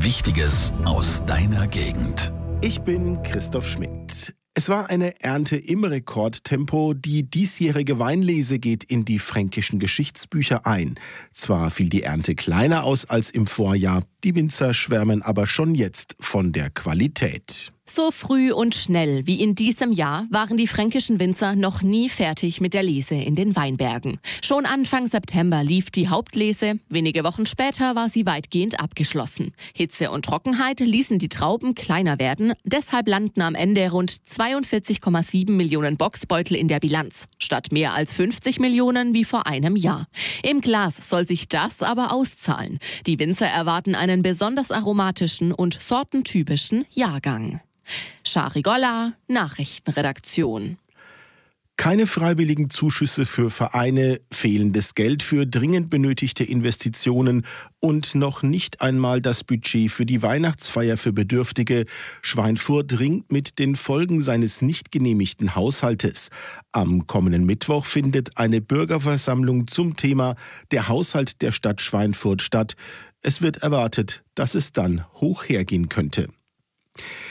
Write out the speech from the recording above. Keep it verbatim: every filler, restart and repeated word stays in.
Wichtiges aus deiner Gegend. Ich bin Christoph Schmidt. Es war eine Ernte im Rekordtempo. Die diesjährige Weinlese geht in die fränkischen Geschichtsbücher ein. Zwar fiel die Ernte kleiner aus als im Vorjahr, die Winzer schwärmen aber schon jetzt von der Qualität. So früh und schnell wie in diesem Jahr waren die fränkischen Winzer noch nie fertig mit der Lese in den Weinbergen. Schon Anfang September lief die Hauptlese, wenige Wochen später war sie weitgehend abgeschlossen. Hitze und Trockenheit ließen die Trauben kleiner werden, deshalb landen am Ende rund zweiundvierzig Komma sieben Millionen Bocksbeutel in der Bilanz, statt mehr als fünfzig Millionen wie vor einem Jahr. Im Glas soll sich das aber auszahlen. Die Winzer erwarten einen besonders aromatischen und sortentypischen Jahrgang. Shari Golla, Nachrichtenredaktion. Keine freiwilligen Zuschüsse für Vereine, fehlendes Geld für dringend benötigte Investitionen und noch nicht einmal das Budget für die Weihnachtsfeier für Bedürftige. Schweinfurt ringt mit den Folgen seines nicht genehmigten Haushaltes. Am kommenden Mittwoch findet eine Bürgerversammlung zum Thema der Haushalt der Stadt Schweinfurt statt. Es wird erwartet, dass es dann hoch hergehen könnte.